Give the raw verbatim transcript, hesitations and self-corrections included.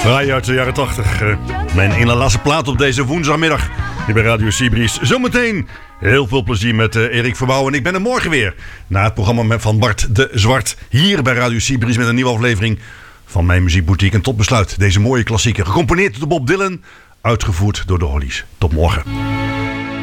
Draai uit de jaren tachtig. Uh, mijn ene laatste plaat op deze woensdagmiddag. Hier bij Radio Seabreeze. Zometeen heel veel plezier met uh, Erik Verbouw. En ik ben er morgen weer. Na het programma met van Bart de Zwart. Hier bij Radio Seabreeze met een nieuwe aflevering van Mijn Muziekboutique. En tot besluit deze mooie klassieker. Gecomponeerd door Bob Dylan. Uitgevoerd door de Hollies. Tot morgen.